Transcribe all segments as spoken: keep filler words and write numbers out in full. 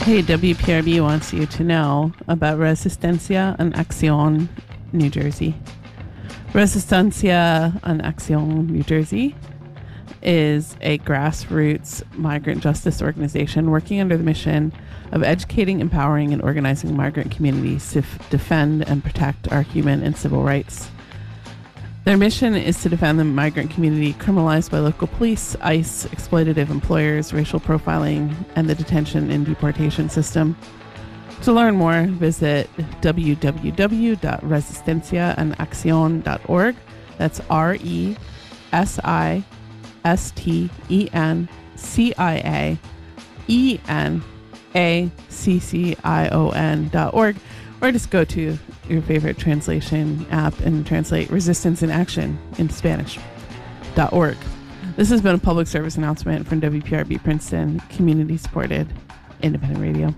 Hey, W P R B wants you to know about Resistencia en Acción, New Jersey. Resistencia en Acción, New Jersey is a grassroots migrant justice organization working under the mission of educating, empowering, and organizing migrant communities to f- defend and protect our human and civil rights. Their mission is to defend the migrant community criminalized by local police, ICE, exploitative employers, racial profiling, and the detention and deportation system. To learn more, visit w w w dot resistencia en accion dot org. That's R E S I S T E N C I A E N A C C I O N dot org, or just go to your favorite translation app and translate Resistance in Action into Spanish dot org. This has been a public service announcement from W P R B Princeton, community-supported independent radio.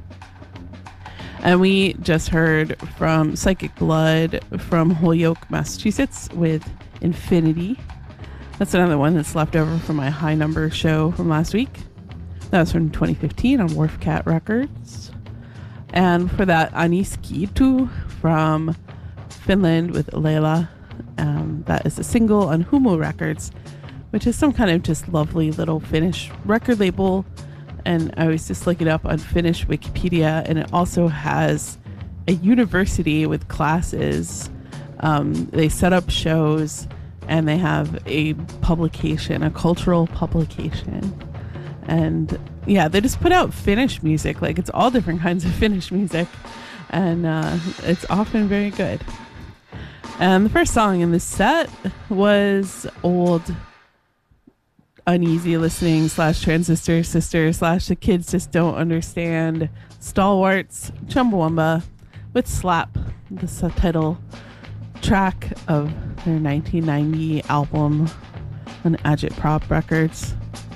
And we just heard from Psychic Blood from Holyoke, Massachusetts with Infinity. That's another one that's left over from my High Number show from last week. That was from twenty fifteen on Wharf Cat Records. And for that, Aniskitu from Finland with Leila. Um, that is a single on Humo Records, which is some kind of just lovely little Finnish record label. And I was just looking it up on Finnish Wikipedia, and it also has a university with classes. Um, they set up shows, and they have a publication, a cultural publication. And yeah, they just put out Finnish music. Like, it's all different kinds of Finnish music. And uh, it's often very good. And the first song in this set was old uneasy listening slash transistor sister slash the kids just don't understand stalwarts Chumbawamba with Slap, the subtitle track of their nineteen ninety album on Agitprop Records.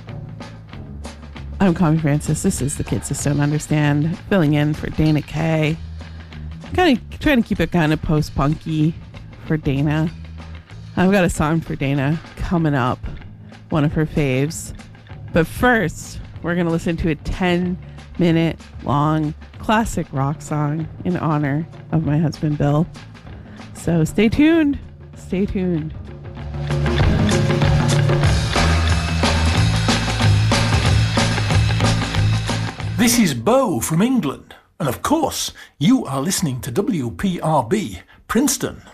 I'm Connie Francis. This is the Kids Just Don't Understand, filling in for Dana Kay. Kind of trying to keep it kind of post-punky for Dana. I've got a song for Dana coming up, one of her faves. But first, we're going to listen to a ten minute long classic rock song in honor of my husband, Bill. So stay tuned. Stay tuned. This is Bo from England, and of course, you are listening to W P R B, Princeton.